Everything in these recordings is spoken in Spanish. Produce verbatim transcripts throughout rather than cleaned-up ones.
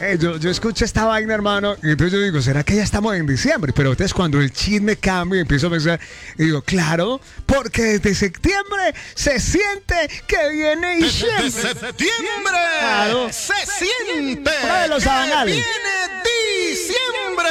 eh, yo, yo escucho esta vaina, hermano, y entonces yo digo, ¿será que ya estamos en diciembre? Pero entonces cuando el chisme cambia, empiezo a pensar, y digo, claro, porque desde septiembre se siente que viene diciembre. Desde septiembre Claro. se siente Trae los que sabanales. viene diciembre.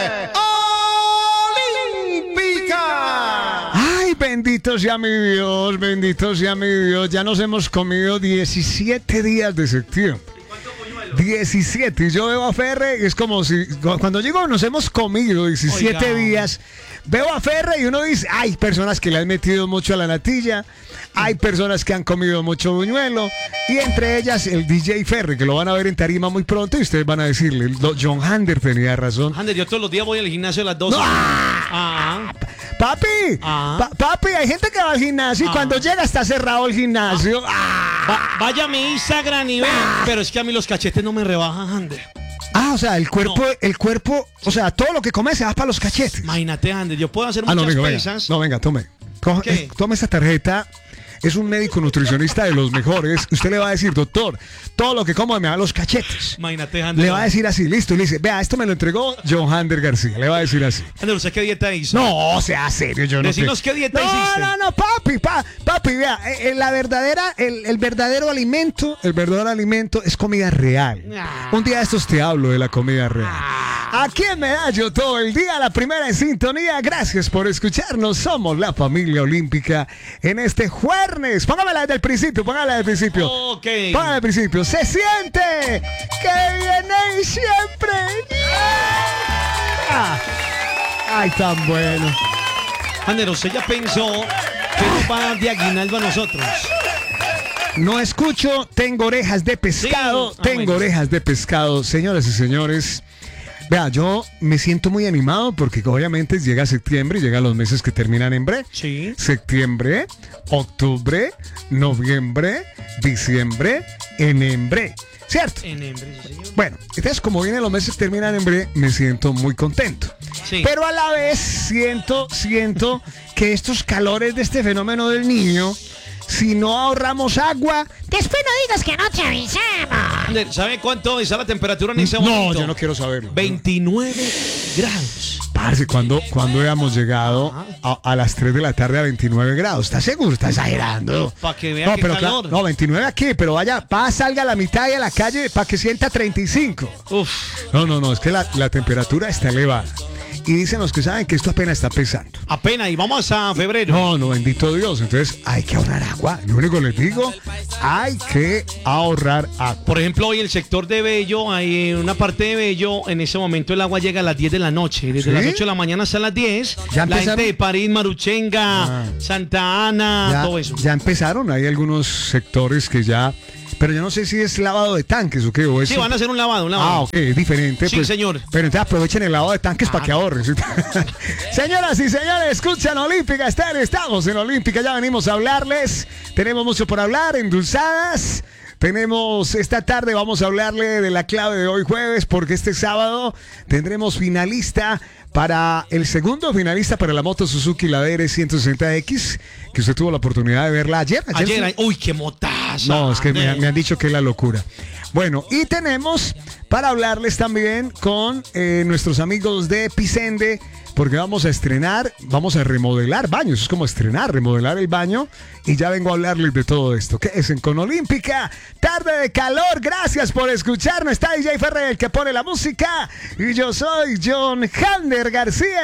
Olímpica. Ay, bendito sea mi Dios, bendito sea mi Dios. Ya nos hemos comido diecisiete días de septiembre. diecisiete, y yo veo a Ferre, es como si, cuando digo nos hemos comido diecisiete Oiga. días, veo a Ferre y uno dice, hay personas que le han metido mucho a la natilla, hay personas que han comido mucho buñuelo, y entre ellas el D J Ferre, que lo van a ver en tarima muy pronto, y ustedes van a decirle, "Lo- John Hander tenía razón". Ander, yo todos los días voy al gimnasio a las doce. ¡No! Ah, Papi, Ah. pa- papi, hay gente que va al gimnasio y Ah. cuando llega está cerrado el gimnasio. Ah, va- vaya a mi Instagram y ve. Pero es que a mí los cachetes no me rebajan, Ander. Ah, o sea, el cuerpo, No. el cuerpo, o sea, todo lo que come se va para los cachetes. Imagínate, Ander, yo puedo hacer Ah, no, muchas venga, venga. pesas. No, venga, tome. Coja- ¿Qué? eh, tome esta tarjeta. Es un médico nutricionista de los mejores. Usted le va a decir, doctor, todo lo que como me da los cachetes. Imagínate, Ander. Le va a decir así, listo. Y le dice, vea, esto me lo entregó John Hander García. Le va a decir así. Ander, ¿usted qué dieta hizo? No, sea serio, yo no sé. Decinos qué dieta no, hiciste. No, no, papi, pa, papi, vea, eh, eh, la verdadera, el, el verdadero alimento, el verdadero alimento es comida real. Ah. Un día de estos te hablo de la comida real. Aquí en Medallo todo el día, la primera en sintonía. Gracias por escucharnos. Somos la familia olímpica en este jueves. Póngamela desde el principio, póngamela desde el principio. Ok. Póngala al principio. Se siente que viene siempre. Ah. Ay, tan bueno. Ander, ¿usted ya pensó que nos va a dar de aguinaldo a nosotros? No escucho, tengo orejas de pescado, Sí. Ah, tengo bueno. orejas de pescado. Señoras y señores, vea, yo me siento muy animado porque obviamente llega septiembre y llegan los meses que terminan en bre. Sí. Septiembre, octubre, noviembre, diciembre, enembre. ¿Cierto? En hembra, sí, señor. Bueno, entonces como vienen los meses que terminan en bre, me siento muy contento. Sí. Pero a la vez siento, siento que estos calores de este fenómeno del niño, si no ahorramos agua, Después no digas que no te avisamos. Ander, ¿sabe cuánto está la temperatura en ese no, momento? yo no quiero saberlo. veintinueve grados. Parce, cuando, cuando hemos llegado a, a las tres de la tarde a veintinueve grados, ¿estás seguro? ¿Estás exagerando? Pa' que vea no, qué pero calor. claro, no, veintinueve aquí, pero vaya, pa, salga a la mitad y a la calle para que sienta treinta y cinco. Uf. No, no, no, es que la, la temperatura está elevada. Y dicen los que saben que esto apenas está pesando. Apenas, y vamos a febrero. No, no, bendito Dios. Entonces hay que ahorrar agua. Lo único que les digo, hay que ahorrar agua. Por ejemplo, hoy el sector de Bello, hay una parte de Bello, en ese momento el agua llega a las diez de la noche. Desde ¿Sí? las ocho de la mañana hasta las diez. ¿Ya La empezaron? gente de París, Maruchenga, Ah. Santa Ana, Ya, todo eso. ya empezaron, hay algunos sectores que ya... Pero yo no sé si es lavado de tanques o qué. O es Sí, van a hacer un lavado, un lavado. Ah, ok, es diferente. Sí, pues. señor. Pero entonces aprovechen el lavado de tanques Ah. para que ahorren. ¿sí? Señoras y señores, escuchan Olímpica Estéreo. Estamos en Olímpica, ya venimos a hablarles. Tenemos mucho por hablar, endulzadas. Tenemos esta tarde, vamos a hablarle de la clave de hoy jueves, porque este sábado tendremos finalista para el segundo finalista para la moto Suzuki, la D R ciento sesenta X, que usted tuvo la oportunidad de verla ayer. Ayer, fue- ay, uy, qué motaza. no, es que me, Ander. me han dicho que es la locura. Bueno, y tenemos para hablarles también con eh, nuestros amigos de Epicende, porque vamos a estrenar, vamos a remodelar baños. Es como estrenar, remodelar el baño. Y ya vengo a hablarles de todo esto. ¿Qué es en Con Olímpica? Tarde de calor. Gracias por escucharnos. Está D J Ferrer, el que pone la música. Y yo soy John Hander García.